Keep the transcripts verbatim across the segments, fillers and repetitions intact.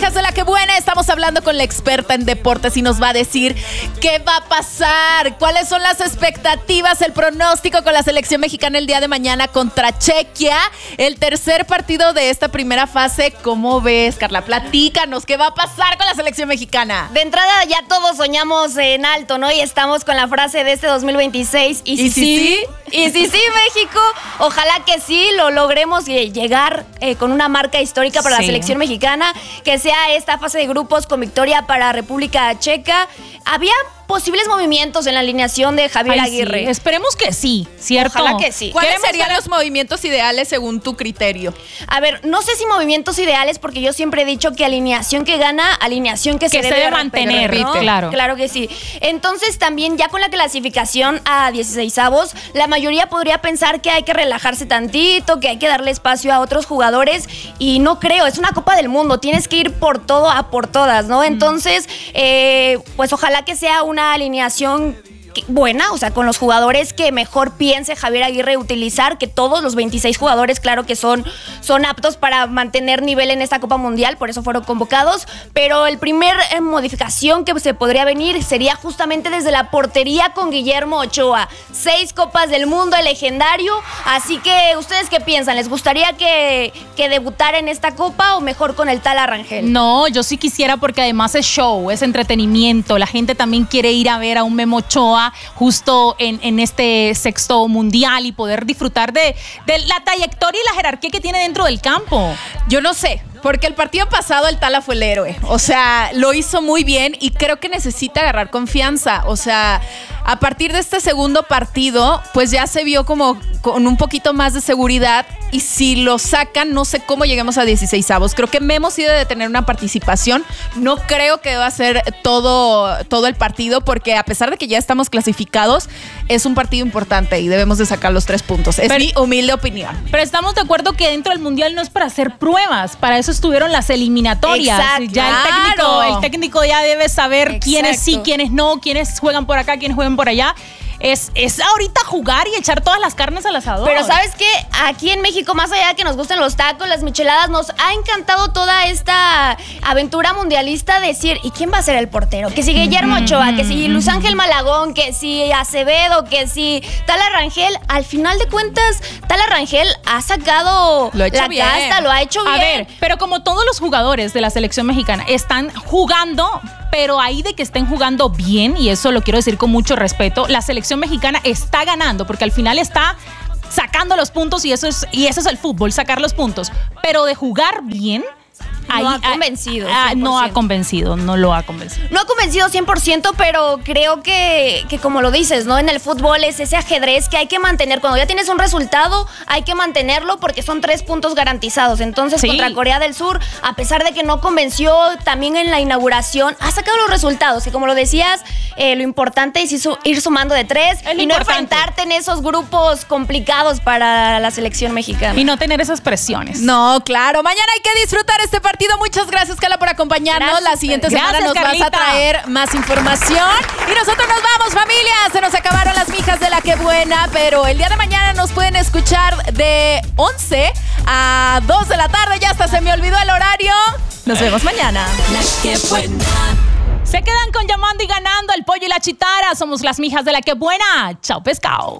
Mijas de la que buena. Estamos hablando con la experta en deportes y nos va a decir qué va a pasar, cuáles son las expectativas, el pronóstico con la selección mexicana el día de mañana contra Chequia, el tercer partido de esta primera fase. ¿Cómo ves, Carla? Platícanos, ¿qué va a pasar con la selección mexicana? De entrada ya todos soñamos en alto, ¿no? Y estamos con la frase de este dos mil veintiséis. ¿Y si ¿Y si sí? sí? ¿Y si sí, México? Ojalá que sí lo logremos y llegar eh, con una marca histórica para Sí. la selección mexicana, que sea esta fase de grupos con victoria para República Checa. Había posibles movimientos en la alineación de Javier Ay, Aguirre. sí. Esperemos que sí, ¿cierto? Ojalá que sí. ¿Cuáles Queremos serían ver- los movimientos ideales según tu criterio? A ver, no sé si movimientos ideales, porque yo siempre he dicho que alineación que gana, alineación que, Que se se debe debe repetir, mantener, ¿no? claro. Claro que sí. Entonces también ya con la clasificación a dieciseisavos, la mayoría podría pensar que hay que relajarse tantito, que hay que darle espacio a otros jugadores, y no creo, es una Copa del Mundo, tienes que ir por todo a por todas, ¿no? Entonces, eh, pues ojalá que sea una alineación buena, o sea, con los jugadores que mejor piense Javier Aguirre utilizar, que todos los veintiséis jugadores, claro que son, son aptos para mantener nivel en esta Copa Mundial, por eso fueron convocados, pero el primer eh, modificación que se podría venir sería justamente desde la portería con Guillermo Ochoa. Seis Copas del Mundo, el legendario, así que, ¿ustedes qué piensan? ¿Les gustaría que, que debutara en esta Copa o mejor con el Tala Rangel? No, yo sí quisiera, porque además es show, es entretenimiento. La gente también quiere ir a ver a un Memo Ochoa justo en, en este sexto mundial y poder disfrutar de, de la trayectoria y la jerarquía que tiene dentro del campo. Yo no sé, porque el partido pasado el Tala fue el héroe. O sea, lo hizo muy bien y creo que necesita agarrar confianza. O sea, a partir de este segundo partido, pues ya se vio como con un poquito más de seguridad, y si lo sacan, no sé cómo lleguemos a dieciseisavos. Creo que Memo sí debe de tener una participación. No creo que va a ser todo, todo el partido, porque a pesar de que ya estamos clasificados, es un partido importante y debemos de sacar los tres puntos. Es Pero- mi humilde opinión. Pero estamos de acuerdo que dentro del mundial no es para hacer pruebas, para eso estuvieron las eliminatorias. Exacto. Ya el técnico, Claro. el técnico ya debe saber Exacto. quiénes sí, quiénes no, quiénes juegan por acá, quiénes juegan por allá. Es, es ahorita jugar y echar todas las carnes al asador. Pero ¿sabes qué? Aquí en México, más allá de que nos gusten los tacos, las micheladas, nos ha encantado toda esta aventura mundialista de decir, ¿y quién va a ser el portero? Que si Guillermo Ochoa, que si Luis Ángel Malagón, que si Acevedo, que si Tala Rangel. Al final de cuentas, Tala Rangel ha sacado Lo ha hecho la bien. casta, lo ha hecho bien. A ver, pero como todos los jugadores de la selección mexicana están jugando, pero ahí de que estén jugando bien, y eso lo quiero decir con mucho respeto, la selección mexicana está ganando, porque al final está sacando los puntos, y eso es, y eso es el fútbol, sacar los puntos. Pero de jugar bien, No ha convencido, ah, cien por no ha ciento. convencido, no lo ha convencido. No ha convencido cien por ciento, pero creo que, que como lo dices, ¿no? En el fútbol es ese ajedrez que hay que mantener. Cuando ya tienes un resultado, hay que mantenerlo porque son tres puntos garantizados. Entonces, Sí. contra Corea del Sur, a pesar de que no convenció también en la inauguración, ha sacado los resultados. Y como lo decías, eh, lo importante es ir, su- ir sumando de tres Es lo y no importante. enfrentarte en esos grupos complicados para la selección mexicana. Y no tener esas presiones. No, claro. Mañana hay que disfrutar este partido. Muchas gracias, Carla, por acompañarnos. Gracias, La siguiente Fer. semana Gracias, nos Carlita. vas a traer más información. Y nosotros nos vamos, familia. Se nos acabaron las mijas de la que buena, pero el día de mañana nos pueden escuchar de once a dos de la tarde. Ya hasta se me olvidó el horario. Nos vemos mañana. La que buena. Se quedan con Llamando y Ganando, el pollo y la chitara. Somos las mijas de la que buena. Chao, pescado.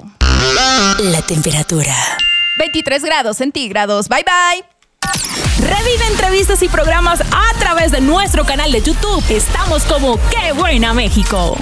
La temperatura. veintitrés grados centígrados. Bye, bye. Revive entrevistas y programas a través de nuestro canal de YouTube. Estamos como ¡Qué Buena México!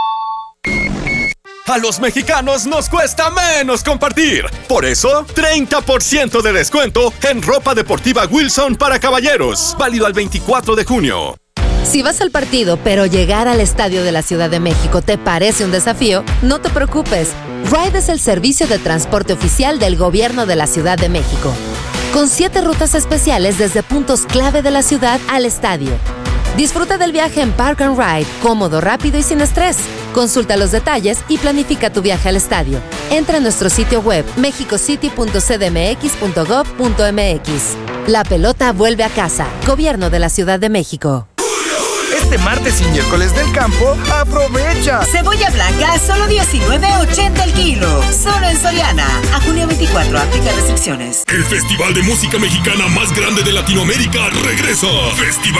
A los mexicanos nos cuesta menos compartir. Por eso, treinta por ciento de descuento en ropa deportiva Wilson para caballeros. Válido al veinticuatro de junio. Si vas al partido, pero llegar al estadio de la Ciudad de México te parece un desafío, no te preocupes. Ride es el servicio de transporte oficial del Gobierno de la Ciudad de México, con siete rutas especiales desde puntos clave de la ciudad al estadio. Disfruta del viaje en Park and Ride, cómodo, rápido y sin estrés. Consulta los detalles y planifica tu viaje al estadio. Entra a nuestro sitio web mexicocity punto c d m x punto gov punto m x. La pelota vuelve a casa. Gobierno de la Ciudad de México. Este martes y miércoles del campo, aprovecha. Cebolla blanca a solo diecinueve ochenta el kilo. Solo en Soriana. A junio veinticuatro, aplica restricciones. El festival de música mexicana más grande de Latinoamérica regresa. Festival